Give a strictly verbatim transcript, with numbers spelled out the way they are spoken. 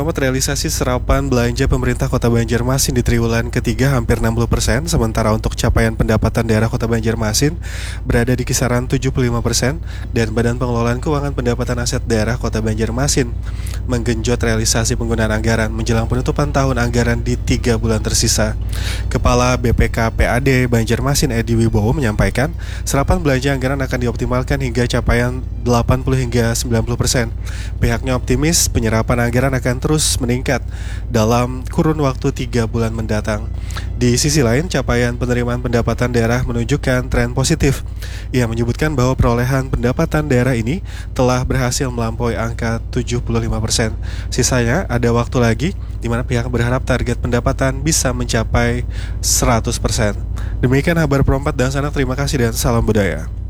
Promet realisasi serapan belanja pemerintah Kota Banjarmasin di triwulan ketiga hampir enam puluh persen, sementara untuk capaian pendapatan daerah Kota Banjarmasin berada di kisaran tujuh puluh lima persen, dan Badan Pengelolaan Keuangan Pendapatan Aset Daerah Kota Banjarmasin menggenjot realisasi penggunaan anggaran menjelang penutupan tahun anggaran di tiga bulan tersisa. Kepala B P K P A D Banjarmasin Edi Wibowo menyampaikan, serapan belanja anggaran akan dioptimalkan hingga capaian delapan puluh hingga sembilan puluh persen. Pihaknya optimis penyerapan anggaran akan terus meningkat dalam kurun waktu tiga bulan mendatang. Di sisi lain, capaian penerimaan pendapatan daerah menunjukkan tren positif. Ia menyebutkan bahwa perolehan pendapatan daerah ini telah berhasil melampaui angka tujuh puluh lima persen. Sisanya ada waktu lagi di mana pihak berharap target pendapatan bisa mencapai seratus persen. Demikian kabar Perempat dan Sanak, terima kasih dan salam budaya.